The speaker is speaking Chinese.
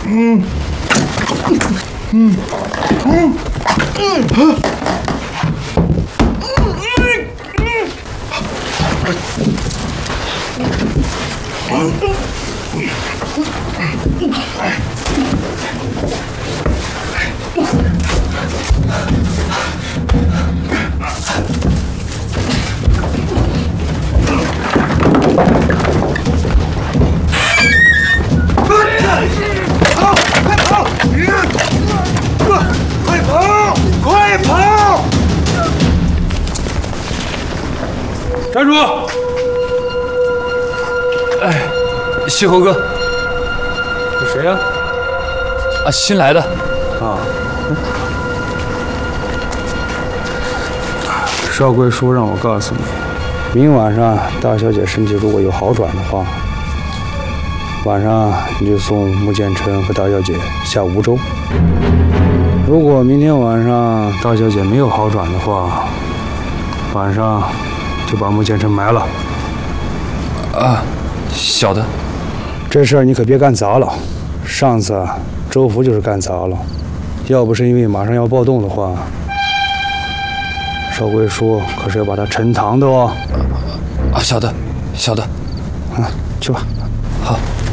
站住！哎，西侯哥， 是谁呀？ 啊，新来的。 啊。少贵叔让我告诉你，明晚上大小姐身体如果有好转的话，晚上你就送穆建成和大小姐下梧州。如果明天晚上大小姐没有好转的话，晚上就把穆建成埋了。 啊，晓得。 这事儿你可别干砸了。上次周福就是干砸了，要不是因为马上要暴动的话，少贵叔可是要把他沉塘的哦。 啊，晓得，晓得。 去吧。 好。